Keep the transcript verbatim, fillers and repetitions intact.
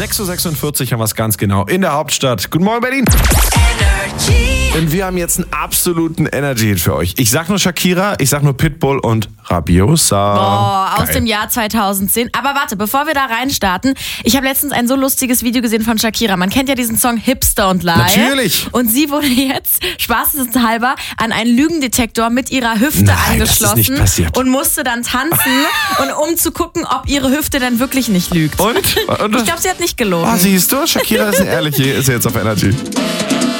sechs Uhr sechsundvierzig haben wir es ganz genau in der Hauptstadt. Guten Morgen, Berlin. Und wir haben jetzt einen absoluten Energy-Hit für euch. Ich sag nur Shakira, ich sag nur Pitbull und Rabiosa. Boah, aus Geil. dem Jahr zweitausendzehn. Aber warte, bevor wir da reinstarten, ich habe letztens ein so lustiges Video gesehen von Shakira. Man kennt ja diesen Song Hipster und Lie. Natürlich. Und sie wurde jetzt, spaßeshalber, an einen Lügendetektor mit ihrer Hüfte Nein, angeschlossen. das ist nicht passiert. Und musste dann tanzen, und um zu gucken, ob ihre Hüfte denn wirklich nicht lügt. Und? und Ich glaube, sie hat nicht gelogen. Ah, siehst du, Shakira ist eine ehrliche, ist jetzt auf Energy.